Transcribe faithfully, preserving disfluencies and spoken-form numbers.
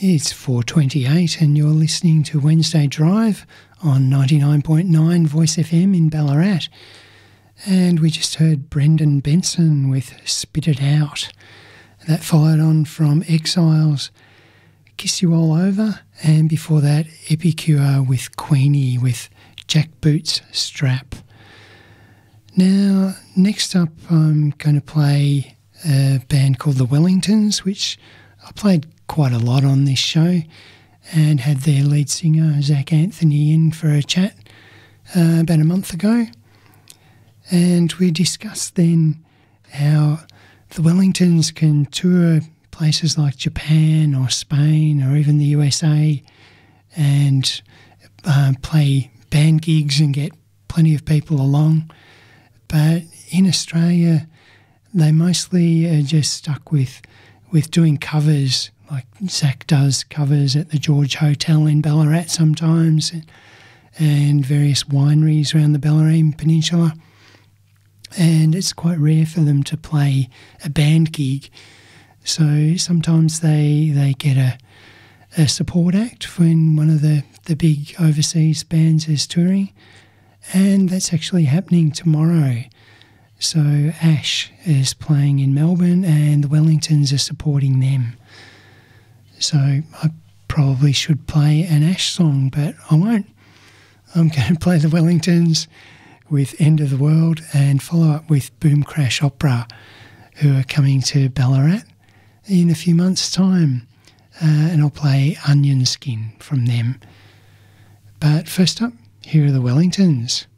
It's four twenty-eight and you're listening to Wednesday Drive on ninety-nine point nine Voice F M in Ballarat. And we just heard Brendan Benson with Spit It Out. That followed on from Exiles, Kiss You All Over, and before that Epicure with Queenie with Jack Boots Strap. Now, next up I'm going to play a band called The Wellingtons, which I played quite a lot on this show and had their lead singer Zach Anthony in for a chat uh, about a month ago. And we discussed then how the Wellingtons can tour places like Japan or Spain or even the U S A and uh, play band gigs and get plenty of people along. But in Australia, they mostly are just stuck with, with doing covers. Like Zach does covers at the George Hotel in Ballarat sometimes and, and various wineries around the Bellarine Peninsula. And it's quite rare for them to play a band gig. So sometimes they they get a, a support act when one of the, the big overseas bands is touring. And that's actually happening tomorrow. So Ash is playing in Melbourne and the Wellingtons are supporting them. So I probably should play an Ash song, but I won't. I'm going to play the Wellingtons with End of the World and follow up with Boom Crash Opera, who are coming to Ballarat in a few months' time. Uh, and I'll play Onion Skin from them. But first up, here are the Wellingtons.